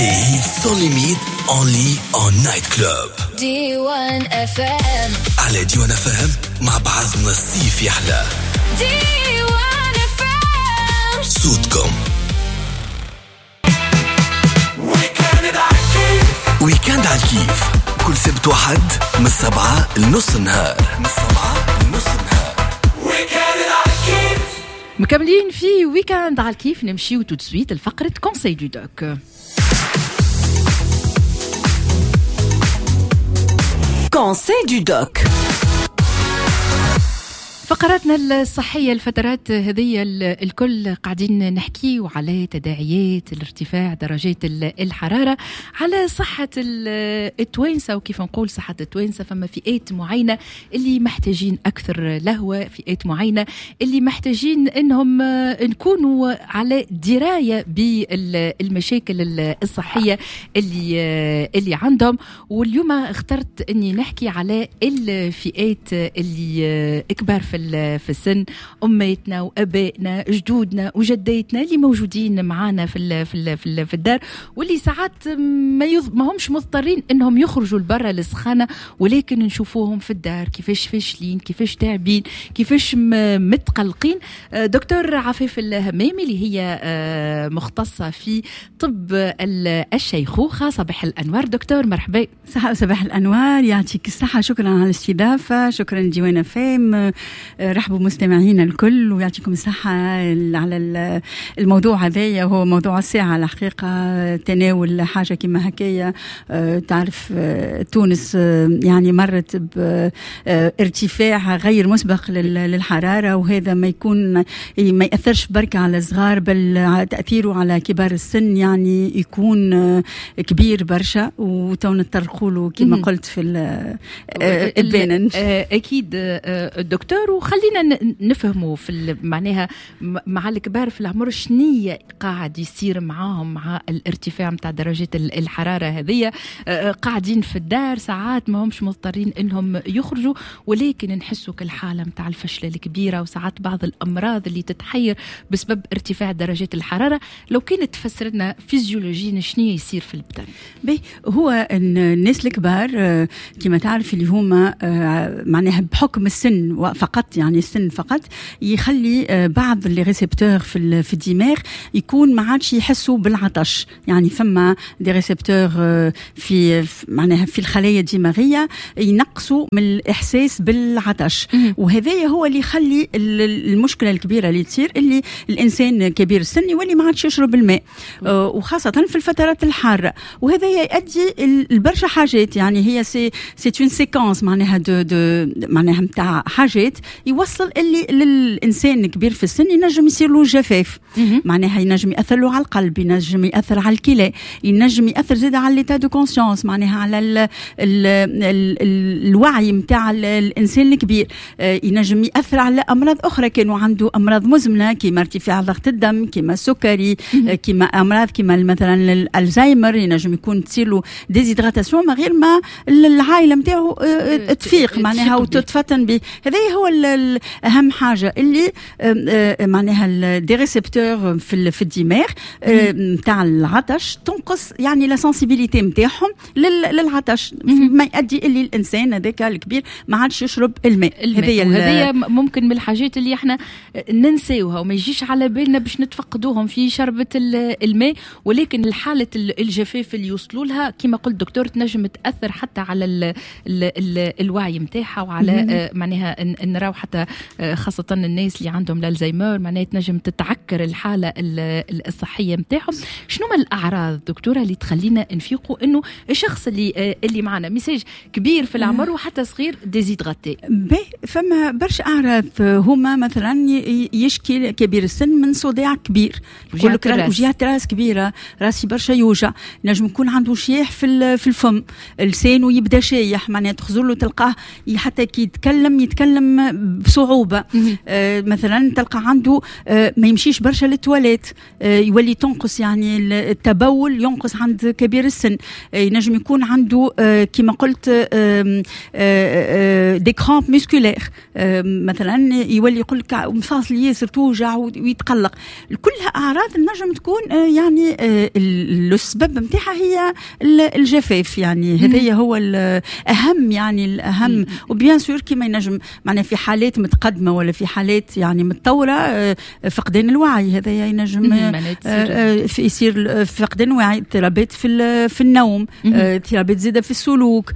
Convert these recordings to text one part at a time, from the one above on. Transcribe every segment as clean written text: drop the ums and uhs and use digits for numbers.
Sans limite, only on night club. D1 FM. على D1 FM مع بعضنا الصيف يحلى. D1 FM. صوتكم. ويكاند على الكيف. كل سبت وحد من 7 لنص النهار. مكملين في ويكاند على الكيف. نمشيو تو سويت الفقرة كونساي دو دوك. كونساي دو دوك، فقراتنا الصحية الفترات هذه الكل قاعدين نحكي على تداعيات الارتفاع درجات الحرارة على صحة التوانسة، وكيف نقول صحة التوانسة فما فئات معينة اللي محتاجين أكثر لهوة، فئات معينة اللي محتاجين إنهم نكونوا على دراية بالمشاكل الصحية اللي عندهم. واليوم اخترت إني نحكي على الفئات اللي كبار في السن، أميتنا وأبائنا جدودنا وجديتنا اللي موجودين معانا في الدار، واللي ساعات ما همش مضطرين انهم يخرجوا لبرا للسخانة، ولكن نشوفوهم في الدار كيفاش فاشلين، كيفاش تعبين، كيفاش متقلقين. دكتور عفيف الهمامي اللي هي مختصة في طب الشيخوخة، صباح الأنوار دكتور، مرحبا. صباح الأنوار، يعطيك الصحة، شكرا على الاستضافة، شكرا ديوانا فام، رحبوا مستمعينا الكل ويعطيكم الصحة على الموضوع هذا. هو موضوع الساعة الحقيقة، تناول حاجة كما هكايا. تعرف تونس يعني مرت بارتفاع غير مسبق للحرارة، وهذا ما يأثرش بركة على الصغار، بل تأثيره على كبار السن يعني يكون كبير برشا، وتو نتطرقوا له كما قلت في البانن. أكيد دكتور، وخلينا نفهموا في معناها مع الكبار في العمر شنية قاعد يصير معاهم مع الارتفاع متاع درجات الحرارة هذه. قاعدين في الدار ساعات ما همش مضطرين انهم يخرجوا، ولكن نحسوا كالحالة متاع الفشلة الكبيرة، وساعات بعض الأمراض اللي تتحير بسبب ارتفاع درجات الحرارة. لو كانت تفسر لنا فيزيولوجيا شنية يصير في البدن؟ هو الناس الكبار كما تعرف اللي هما معناها بحكم السن فقط، يعني السن فقط يخلي بعض اللي ريسبتور في الدماغ يكون ما عادش يحسوا بالعطش. يعني فما دي ريسبتور في معناها في الخلايا الدماغية ينقصوا من الإحساس بالعطش، وهذا هو اللي يخلي المشكلة الكبيرة اللي تصير، اللي الإنسان كبير السن يولي ما عادش يشرب الماء، وخاصة في الفترات الحارة. وهذا يؤدي البرشا حاجات، يعني هي سي اون سيكونس معناها معناها متاع حاجات يوصل اللي للإنسان الكبير في السن ينجم يصير له جفاف، معناها ينجم يأثر له على القلب، ينجم يأثر على الكلى، ينجم يأثر زيادة على l'état de conscience، معناها على الوعي متاع الإنسان الكبير، ينجم يأثر على أمراض أخرى كانوا عنده أمراض مزمنة كما ارتفاع ضغط الدم، كما السكري، كما أمراض كما مثلا الألزهايمر، ينجم يكون تصير له ديزيدراتاسيون من غير ما العائلة متاعه تفيق معناها وتتفتن به. هذا هو أهم حاجة اللي معناها الدي ريسبتور في الدماغ متاع العطش تنقص، يعني لا سنسيبيليتي متاعهم للعطش، ما يؤدي اللي الإنسان هذاك الكبير ما عادش يشرب الماء. هذه ممكن من الحاجات اللي احنا ننساوها وما يجيش على بالنا باش نتفقدوهم في شربة الماء، ولكن الحالة الجفاف اللي يوصلوا لها كما قلت دكتور تنجم تأثر حتى على الوعي متاعها، وعلى معناها نراو حتى خاصة الناس اللي عندهم الألزهايمر معناها تنجم تتعكر الحالة الصحية متاعهم. شنو ما الأعراض دكتورة اللي تخلينا نفيقوا إنه الشخص اللي معنا ميساج كبير في العمر وحتى صغير ديزيدراتي؟ فما برشا أعراض، هما مثلا يشكي كبير السن من صداع كبير، وجيات راس كبيرة، راسي برشا يوجع، نجم يكون عنده شيح في الفم، لسانه يبدأ شايح، معناها تخزر له تلقاه حتى كي يتكلم بصعوبة. مثلا تلقى عنده ما يمشيش برشا للتواليت، يولي تنقص يعني التبول ينقص عند كبير السن. ينجم يكون عنده كما قلت دي كرامب مسكولير، مثلا يولي يقول لك مفاصل ياسر توجع ويتقلق. كلها أعراض نجم تكون يعني السبب متاعها هي الجفاف. يعني هذا هو الأهم، يعني الأهم. وبيان سور كما ينجم معناها في حالات متقدمة ولا في حالات يعني متطورة فقدان الوعي، هذا ينجم يصير فقدان وعي، اضطرابات في النوم، اضطرابات زيادة في السلوك،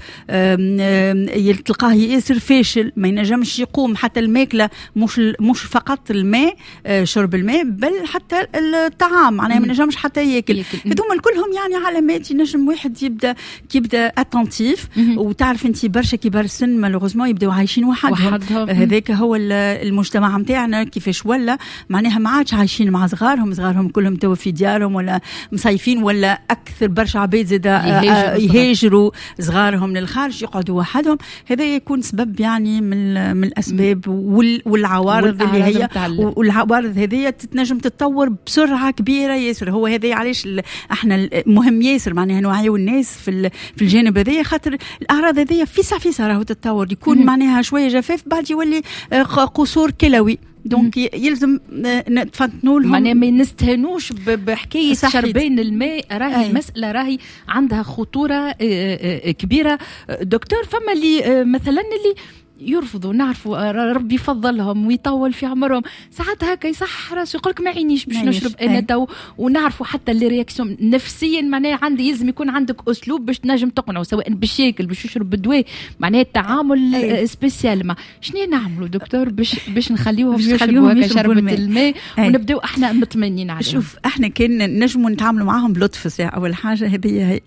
تلقاه ياسر فاشل، ما ينجمش يقوم. حتى الماكلة مش فقط الماء، شرب الماء، بل حتى الطعام معناها ما ينجمش حتى ياكل. هذوما كلهم يعني علامات ينجم واحد يبدا اتنتيف. وتعرف انت برشا كبار السن مالوغوزمون يبداو عايشين وحدهم. هذاك هو المجتمع نتاعنا كيفاش ولا معناها ما عادش عايشين مع صغارهم كلهم توا في ديارهم ولا مصيفين، ولا اكثر برشا عباد زاده يهاجروا صغارهم للخارج يقعدوا وحدهم. هذا يكون سبب يعني من الاسباب والعوارض اللي هي، والعوارض هذه تتنجم تتطور بسرعه كبيره ياسر. هو هذا علاش احنا مهم ياسر معناها نوعيو الناس في الجانب هذا، خاطر الاعراض هذه فيسا راهو تتطور. يكون معناها شويه جفاف بعد يولي قصور كلوي. دونك يلزم نتفطنوا لهم، معناها ما نستهنوش بحكايه شربين الماء. راهي المساله راهي عندها خطوره كبيره. دكتور، فما اللي مثلا اللي يرفضوا، نعرفوا ربي يفضلهم ويطول في عمرهم، ساعات هكا يصح راسه يقولك ما عينيش باش نشرب انا تو. ونعرفوا حتى اللي رياكسيون نفسيا معناها عندي لازم يكون عندك اسلوب باش تنجم تقنعه، سواء باش ياكل باش يشرب بالدواء، معناها التعامل سبيسيال. ما شنو نعملوا دكتور باش نخليوهم يشربوا هكا شربة الماء ونبداو احنا مطمئنين عليهم؟ شوف احنا كان نجموا نتعاملوا معاهم بلطف. اول حاجه هذه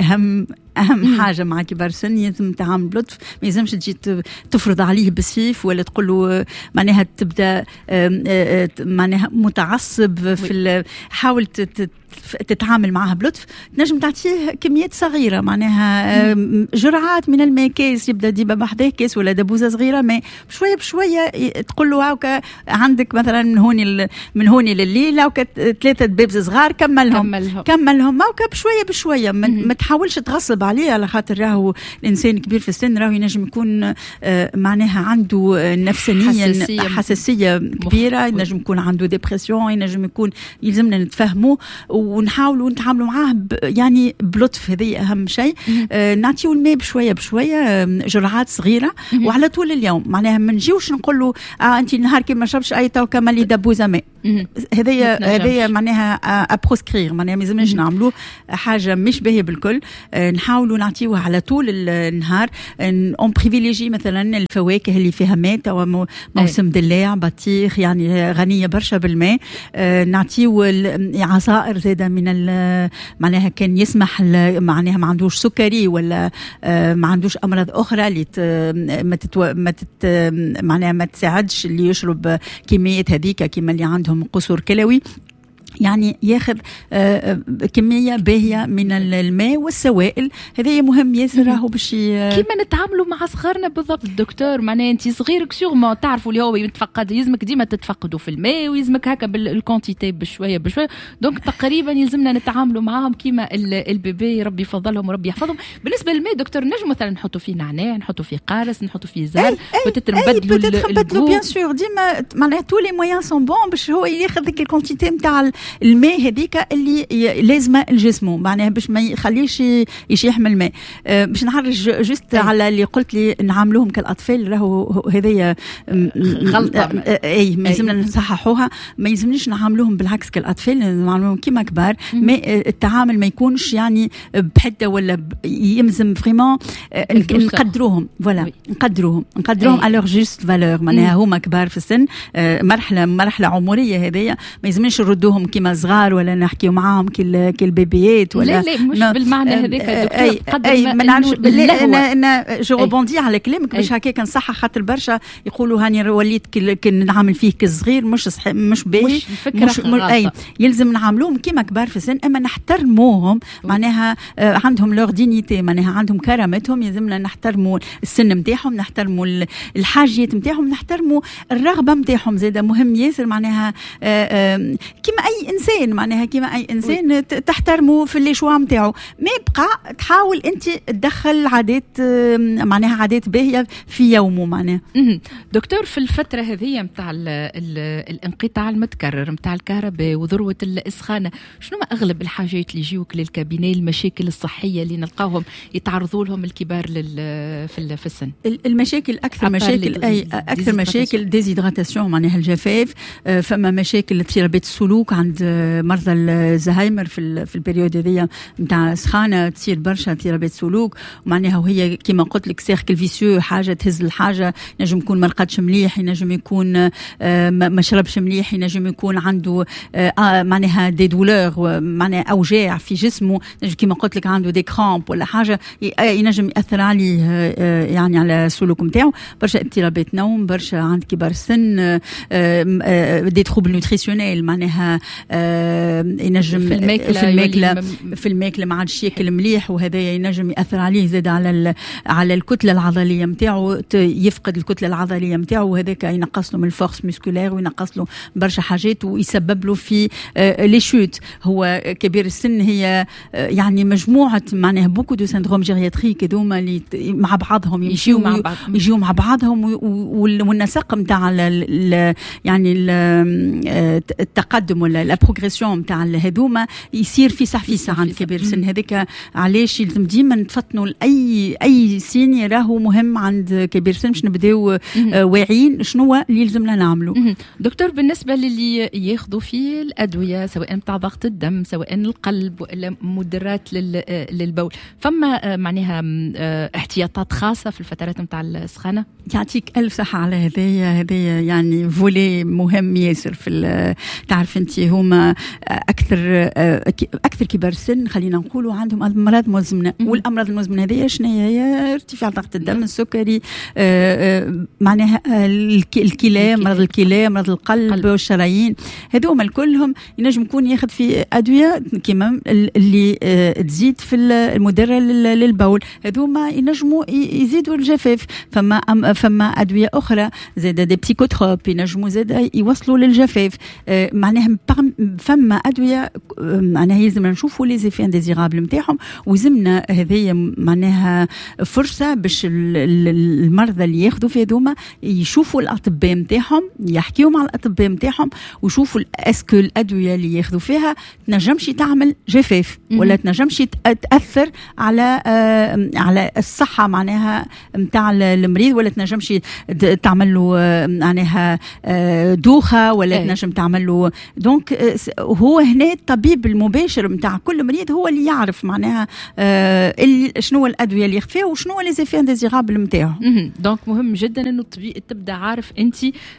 اهم حاجه مع كبار السن، لازم تعامل بلطف. ما يلزمش تجي تفرض عليه بالسيف ولا تقول له معناها تبدا معناها متعصب في حاول تتعامل معها بلطف. تنجم تعطيه كميات صغيره معناها جرعات من الماء، كيس يبدا ديما بحذاه كيس ولا دبوزه صغيره ماء، بشويه بشويه تقول له هاكا عندك مثلا من هوني لليل هاكا 3 دبابز صغار كملهم هاكا بشويه بشويه. ما تحاولش تغصب عليه، على خاطر راهو الانسان كبير في السن راهو ينجم يكون معناها عنده نفسانيا حساسيه كبيره، ينجم يكون عنده ديبرسيون، ينجم يكون يلزمنا نتفهموا ونحاولوا نتعاملوا معاه يعني بلطف. هذه اهم شيء. نعطيو الماء بشويه بشويه، جرعات صغيره وعلى طول اليوم. معناها ما نجيوش نقول له انت النهار كي ما شربش اي تو كملي دبوزه ماء. هذه معناها ابروسكرير، معناها ما لازمناش نعملوا حاجه مش باهيه بالكل. نحاولوا نعطيوها على طول النهار. اون بريفيليجي مثلا الفواكه اللي فيها ماء، او موسم دلاع بطيخ يعني غنيه برشا بالماء. نعطيو عصائر زاده من معناها كان يسمح معناها ما عندوش سكري ولا ما عندوش امراض اخرى اللي معناها ما تساعدش اللي يشرب كميات هذيك كما اللي عندهم قصور كلوي. يعني ياخذ كميه باهيه من الماء والسوائل. هذا مهم ياسر راهو باش كيما نتعاملوا مع صغارنا بالضبط. دكتور معناها انت صغيرك سيغمون تعرفوا اللي هو يتفقد، يلزمك ديما تتفقدوا في الماء ويلزمك هكا بالكونتيتي بشويه بشويه. دونك تقريبا يلزمنا نتعاملوا معاهم كيما البيبي، ربي يفضلهم وربي يحفظهم. بالنسبه للماء دكتور نجم مثلا نحطوا فيه نعناع، نحطوا فيه قارص، نحطوا فيه زهر، نبدلوا بيان سور ديما معناها تو لي مويان سون بون باش هو ياخذ ديك الكونتيتي نتاع الماء هذيك اللي لازمه لجسمه، معناها باش ما يخليش يشيح من الماء. باش نعرج جست على اللي قلت لي نعاملوهم كالاطفال، راهو هذه غلطه. اي ما يلزمنا نصححوها. ما يلزمنيش نعاملوهم بالعكس كالاطفال، نعاملوهم كيما كبار. التعامل ما يكونش يعني بحده ولا يلزم فريمون نقدروهم. فوالا نقدروهم على جوست فالور. معناها هما كبار في السن، مرحله عمريه هذه، ما يلزمنيش نردوهم كيما صغار ولا نحكيو معاهم كالبيبيات ولا لا مش بالمعنى هذاك اي ما نعرفش. انا جو ريبوندي على كلامك باش هكاك نصحح، خاطر برشا يقولوا هاني وليت كي نعمل فيه كصغير مش صحيح، مش باهي، مش اي يلزم نعاملوهم كيما كبار في السن، اما نحترموهم معناها عندهم لور دينيتي، معناها عندهم كرامتهم، يلزمنا نحترموا السن نتاعهم، نحترموا الحاجيات نتاعهم، نحترموا الرغبه نتاعهم، زاده مهم ياسر معناها كيما اي انسان، معناها كيما اي انسان تحترمه في لي شوا نتاعو، ما يبقى تحاول انت تدخل عادات معناها عادات باهيه في يومه معناها. دكتور، في الفتره هذه نتاع الانقطاع المتكرر نتاع الكهرباء وذروه السخانه، شنو ما اغلب الحاجات اللي يجيوك للكابينه، المشاكل الصحيه اللي نلقاهم يتعرضوا لهم الكبار في السن؟ المشاكل اكثر مشاكل ديزيدراتاسيون معناها الجفاف، فما مشاكل اضطرابات السلوك عند مرضى الزهايمر في البريود هذيا نتاع سخانه، تصير برشا اضطرابات سلوك معناها، وهي كما قلت لك سيركل فيسيو، حاجه تهز الحاجه، ينجم يكون ما رقدش مليح، ينجم يكون ما شربش مليح، ينجم يكون عنده معناها دي دولور معناها اوجاع في جسمه، كما قلت لك عنده دي كرامب ولا حاجه، ينجم ياثر عليه يعني على السلوك نتاعو. برشا اضطرابات نوم، برشا عند كبار السن دي تروبل نوتريسيونيل معناها ينجم في الماكله ما عادش ياكل مليح، وهذا ينجم ياثر عليه زاد على الكتله العضليه نتاعو، يفقد الكتله العضليه نتاعو، وهذاك ينقص له من الفورس مسكولير وينقص له برشا حاجات ويسبب له في لي شوت. هو كبير السن هي يعني مجموعه معناها بوكو دو سيندروم جيرياتريك هذوما اللي مع بعضهم يجيو مع بعضهم، والنسق نتاع يعني التقدم ولا لا بروغريسيون نتاع هذوما يصير في ساعه عند كبير السن. هذاك علاش يلزم ديما نتفطنوا اي سين راهو مهم عند كبير السن باش نبداو واعيين شنو اللي يلزمنا نعملوا. دكتور، بالنسبه للي ياخذوا في الادويه سواء نتاع ضغط الدم سواء القلب ولا مدرات للبول، فما معناها احتياطات خاصه في الفترات نتاع السخانه؟ يعطيك الف صحه على هذايا يعني فولي مهم ياسر في تعرف انت هما اكثر كبار السن خلينا نقولوا عندهم امراض مزمنه، والامراض المزمنه هذه شنو هي؟ ارتفاع ضغط الدم، السكري، معناها الكلى، مرض الكلى، مرض القلب والشرايين، هذوما كلهم ينجم يكون ياخذ في ادويه كيما اللي تزيد في المدره للبول، هذوما ينجموا يزيدوا الجفاف. فما ادويه اخرى زاد دي بسيكوتروب ينجموا زاد يوصلوا للجفاف، معناها فما ادويه معناها يلزم نشوفوا لي زيفي انديزيرابل نتاعهم، وزمنا هذه معناها فرصه باش المرضى اللي ياخذوا في هذوما يشوفوا الاطباء نتاعهم، يحكيوا مع الاطباء نتاعهم ويشوفوا اسكو الادويه اللي ياخذوا فيها تنجمش تعمل جفاف ولا تنجمش تاثر على الصحه معناها نتاع المريض، ولا تنجمش تعمل له معناها دوخه، ولا تنجم تعمل له. دونك هو هنا الطبيب المباشر نتاع كل مريض هو اللي يعرف معناها شنو الادويه اللي ياخذ فيها وشنو لي زيفي انديزيرابل نتاعو. دونك مهم جدا انه تبدا عارف انت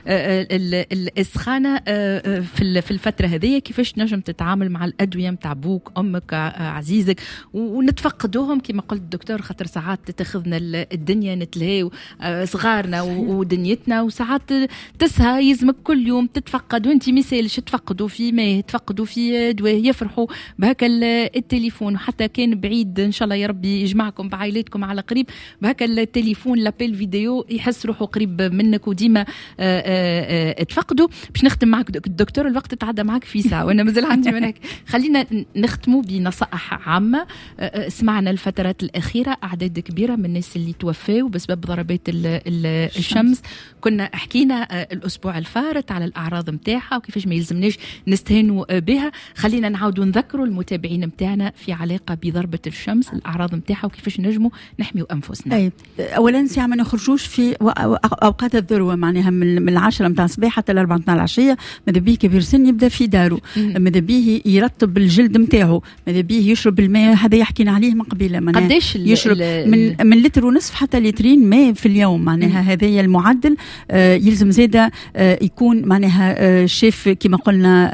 السخانه في الفتره هذه كيفاش تنجم تتعامل مع الادويه نتاع بوك امك عزيزك، ونتفقدوهم كما قلت الدكتور، خاطر ساعات تاخذنا الدنيا نتلهاو صغارنا ودنيتنا، وساعات تسهى يلزمك كل يوم تتفقد، وانت مثالش تفقدوا في ماء، تفقدوا في دواء، يفرحوا بهكا التليفون، وحتى كان بعيد ان شاء الله يا ربي يجمعكم بعائلتكم على قريب بهكا التليفون لابيل فيديو يحس روحه قريب منك، وديما تفقدوا. باش نختم معك الدكتور، الوقت تعدى معك في ساعه وانا مازال عندي منك. خلينا نختموا بنصائح عامه. سمعنا الفترات الاخيره اعداد كبيره من الناس اللي توفوا بسبب ضربات الشمس. كنا حكينا الاسبوع الفارط على الاعراض نتاعها وكيفاش ما يلزمناش نستهينوا بها. خلينا نعاودوا نذكروا المتابعين نتاعنا في علاقه بضربه الشمس، الاعراض نتاعها وكيفاش نجموا نحميوا انفسنا. اولا ساعه ما نخرجوش في اوقات الذروه، معناها من 10 نتاع الصباح حتى 4 نتاع العشيه، ماذا بيه كبير سن يبدا في داره، ماذا بيه يرطب الجلد نتاعو، ماذا بيه يشرب الماء، هذا يحكينا عليه من قبيله، قداش يشرب من لتر ونصف حتى لترين ماء في اليوم، معناها هذا المعدل. يلزم زاده يكون معناها شاف كما قلنا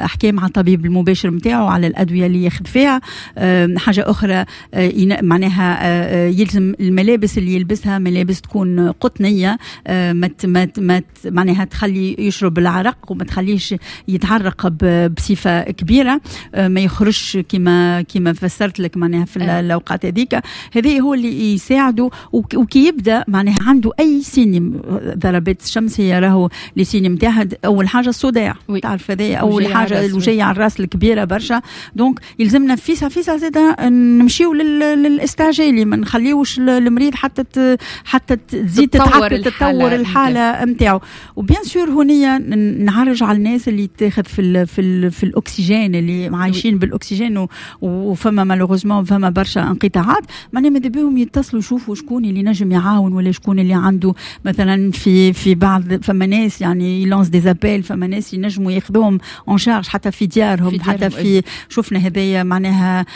أحكي مع الطبيب المباشر متاعه على الأدوية اللي ياخذ فيها. حاجة أخرى معناها يلزم الملابس اللي يلبسها ملابس تكون قطنية، معناها تخلي يشرب العرق وما تخليش يتعرق بصفة كبيرة، ما يخرجش كما فسرت لك معناها في الأوقات هذيك. هذا هو اللي يساعده. وكي يبدأ معناها عنده أي سيني ضربات الشمس، هي راهو لسيني متاعها أول حاجة الصداع، تعرف هذا أول حاجة الوجية على الراس الكبيرة برشا. دونك يلزمنا فيسا زادا نمشيو للاستعجالي، ما نخليوش المريض حتى تزيد تتطور الحالة متاعه. وبيان سور هونيا نعرج على الناس اللي تاخذ في الأكسجين، اللي عايشين بالأكسجين وفما مالوغوزمون فما برشا انقطاعات، معناها ماذا بهم يتصلوا يشوفوا شكون اللي نجم يعاون، ولا شكون اللي عنده مثلا في بعض فما ناس يعني يلانس دي زابيل، فما ناس ينجموا ياخذوهم اون شارج حتى في ديارهم حتى في شفنا هذايا معناها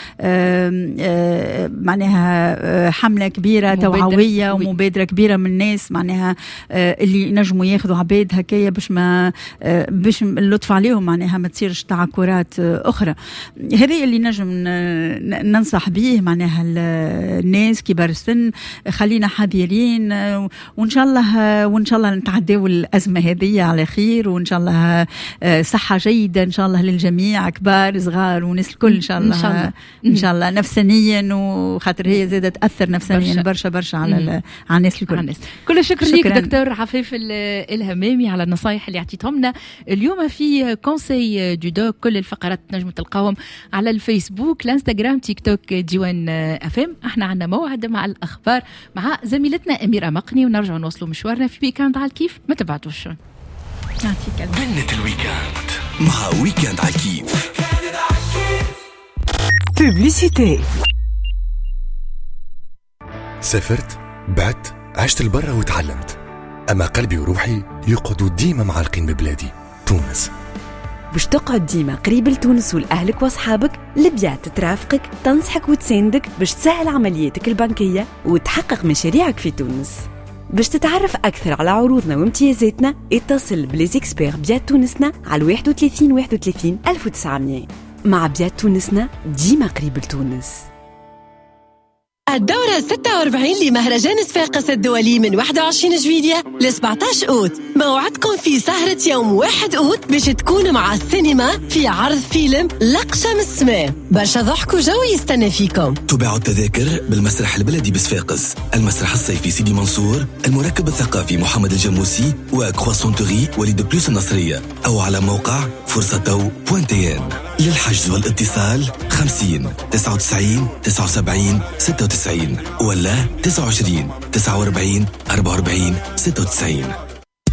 حملة كبيرة توعوية ومبادرة كبيرة من الناس معناها اللي ينجموا ياخذوا عباد هكايا باش اللطف عليهم معناها ما تصيرش تعكرات أخرى. هذا اللي نجم ننصح به معناها الناس كبار السن، خلينا حذرين وإن شاء الله نتعداو الأزمة هذه على خير، وإن شاء الله صحة جيدة إن شاء الله للجميع، كبار صغار وناس الكل إن شاء الله نفسانيا، وخاطر هي زادة تأثر نفسانيا برشا على الناس الكل. كل الشكر ليك دكتور عفيف الهمامي على النصائح اللي اعطيتهم لنا اليوم في كونسي دو دوك. كل الفقرات نجموا تلقاهم على الفيسبوك، الانستغرام، تيك توك ديوان FM. احنا عندنا موعد مع الأخبار مع زميلتنا أميرة مقني، ونرجع نوصلوا مشوارنا في ويكاند على الكيف. ما تبعتوش جنة الويكاند مع ويكاند على الكيف. بوبليسيتي. سافرت، بعت، عشت البرة وتعلمت، أما قلبي وروحي يقعدوا ديما معلقين ببلادي تونس. باش تقعد ديما قريب لتونس ولأهلك وأصحابك، لبيات ترافقك، تنصحك وتساندك باش تسهل عملياتك البنكية وتحقق مشاريعك في تونس. باش تتعرف أكثر على عروضنا وامتيازاتنا، اتصل بليزيكسبير بيات تونسنا على 31 31 1900. مع بيات تونسنا ديما قريب لتونس. الدورة 46 لمهرجان صفاقس الدولي من 21 جويلية ل 17 أوت، موعدكم في سهرة يوم 1 أوت باش تكونوا مع السينما في عرض فيلم لقشة من السماء. برشا ضحك وجو يستنى فيكم. تابعوا التذاكر بالمسرح البلدي بصفاقس، المسرح الصيفي سيدي منصور، المركب الثقافي محمد الجموسي، وكرواسونتوري وليد بلوس النصرية، أو على موقع فرصتو.tn. للحجز والاتصال 50 99 79 96 ولا 29 49 44 96.